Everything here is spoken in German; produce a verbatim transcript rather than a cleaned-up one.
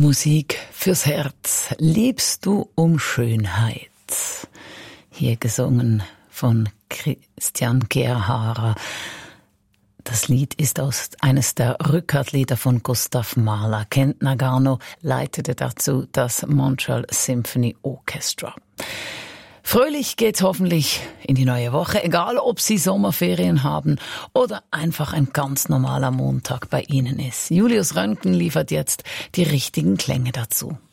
Musik fürs Herz. Liebst du um Schönheit? Hier gesungen von Christian Gerhaher. Das Lied ist aus eines der Rückertlieder von Gustav Mahler. Kent Nagano leitete dazu das Montreal Symphony Orchestra. Fröhlich geht's hoffentlich in die neue Woche, egal ob Sie Sommerferien haben oder einfach ein ganz normaler Montag bei Ihnen ist. Julius Röntgen liefert jetzt die richtigen Klänge dazu.